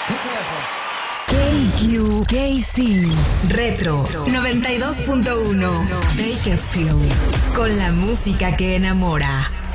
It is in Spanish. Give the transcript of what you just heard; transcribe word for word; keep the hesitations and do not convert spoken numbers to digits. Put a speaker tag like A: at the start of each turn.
A: Muchas gracias.
B: K Q K C Retro noventa y dos punto uno Bakersfield, con la música que enamora.